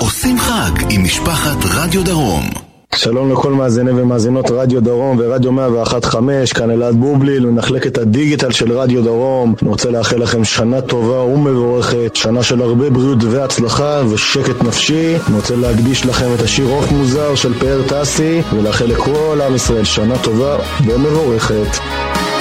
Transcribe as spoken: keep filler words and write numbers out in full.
עושים חג עם משפחת רדיו דרום. שלום לכל מאזיני ומאזינות רדיו דרום ורדיו מאה ואחת נקודה חמש, כאן אלעד בובליל ומחלקת הדיגיטל של רדיו דרום. אני רוצה לאחל לכם שנה טובה ומבורכת, שנה של הרבה בריאות והצלחה ושקט נפשי. אני רוצה להקדיש לכם את השיר עוף מוזר של פאר טסי ולאחל לכל עם ישראל שנה טובה ומבורכת.